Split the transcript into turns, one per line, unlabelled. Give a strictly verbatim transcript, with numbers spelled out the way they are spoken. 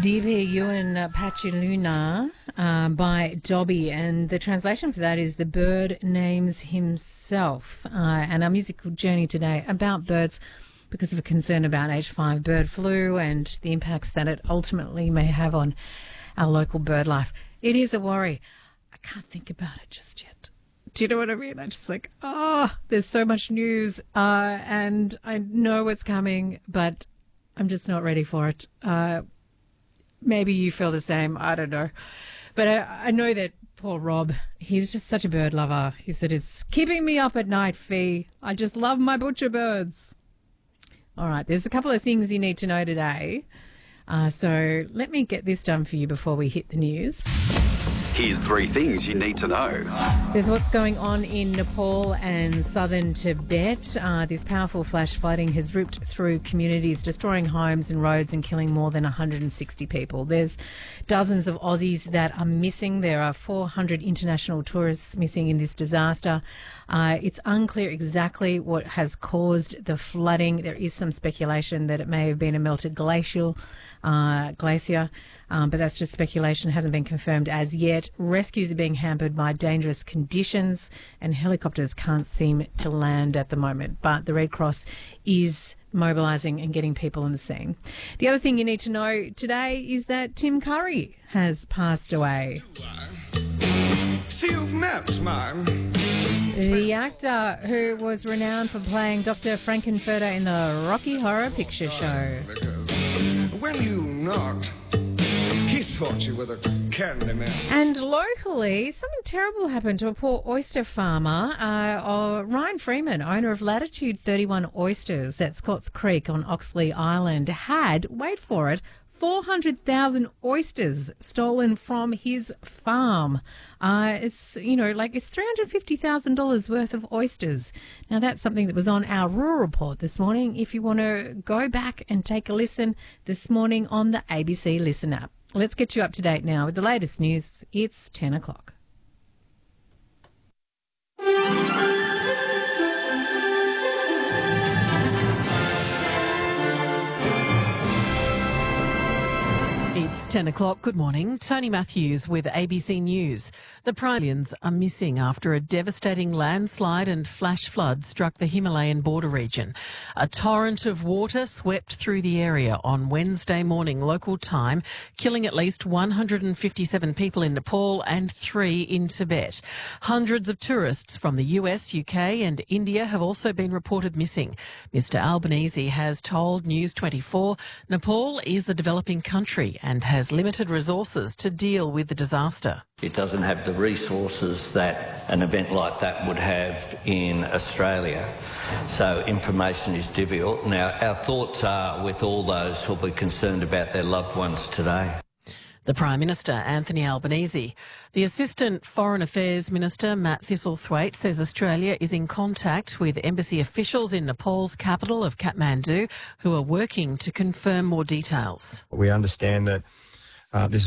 D P Ewan Pachiluna uh, by Dobby, and the translation for that is The Bird Names Himself. Uh, and our musical journey today about birds because of a concern about H five bird flu and the impacts that it ultimately may have on our local bird life. It is a worry. I can't think about it just yet. Do you know what I mean? I just like, oh, there's so much news uh, and I know it's coming, but I'm just not ready for it. Uh, maybe you feel the same. I don't know. But I, I know that poor Rob, he's just such a bird lover. He said, it's keeping me up at night, Fee. I just love my butcher birds. All right, there's a couple of things you need to know today. Uh, so let me get this done for you before we hit the news.
Here's three things you need to know.
There's what's going on in Nepal and southern Tibet. Uh, this powerful flash flooding has ripped through communities, destroying homes and roads and killing more than one hundred sixty people. There's dozens of Aussies that are missing. There are four hundred international tourists missing in this disaster. Uh, it's unclear exactly what has caused the flooding. There is some speculation that it may have been a melted glacial uh, glacier. Um, but that's just speculation, hasn't been confirmed as yet. Rescues are being hampered by dangerous conditions and helicopters can't seem to land at the moment. But the Red Cross is mobilising and getting people on the scene. The other thing you need to know today is that Tim Curry has passed away.
See, you've met, man.
The actor who was renowned for playing Doctor Frankenfurter in the Rocky Horror Picture Show.
Because when you knocked, he thought you were the candy man.
And locally, something terrible happened to a poor oyster farmer. Uh, uh, Ryan Freeman, owner of Latitude thirty-one Oysters at Scotts Creek on Oxley Island, had, wait for it, four hundred thousand oysters stolen from his farm. Uh, it's, you know, like it's three hundred fifty thousand dollars worth of oysters. Now, that's something that was on our Rural Report this morning. If you want to go back and take a listen this morning on the A B C Listen app. Let's get you up to date now with the latest news. It's ten o'clock.
It's ten o'clock. Good morning. Tony Matthews with A B C News. The Prime Minister are missing after a devastating landslide and flash flood struck the Himalayan border region. A torrent of water swept through the area on Wednesday morning local time, killing at least one hundred fifty-seven people in Nepal and three in Tibet. Hundreds of tourists from the U S, U K and India have also been reported missing. Mister Albanese has told News twenty-four Nepal is a developing country and has limited resources to deal with the disaster.
It doesn't have the resources that an event like that would have in Australia, so information is difficult. Now, our thoughts are with all those who will be concerned about their loved ones today.
The Prime Minister, Anthony Albanese. The Assistant Foreign Affairs Minister, Matt Thistlethwaite, says Australia is in contact with embassy officials in Nepal's capital of Kathmandu who are working to confirm more details.
We understand that uh, this